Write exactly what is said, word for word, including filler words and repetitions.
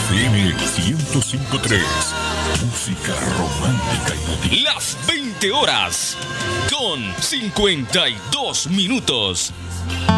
F M ciento cinco punto tres. Música romántica y motivada. Las veinte horas con cincuenta y dos minutos.